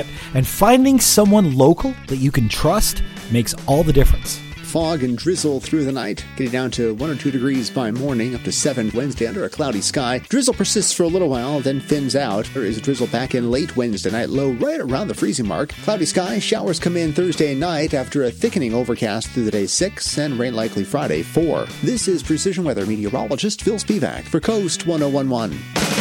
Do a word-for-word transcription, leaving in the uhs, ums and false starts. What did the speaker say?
And finding someone local that you can trust makes all the difference. Fog and drizzle through the night, getting down to one or two degrees by morning, up to seven Wednesday under a cloudy sky. Drizzle persists for a little while, then thins out. There is a drizzle back in late Wednesday night, low right around the freezing mark. Cloudy sky, showers come in Thursday night after a thickening overcast through the day six, and rain likely Friday four. This is Precision Weather meteorologist Phil Spivak for Coast ten eleven.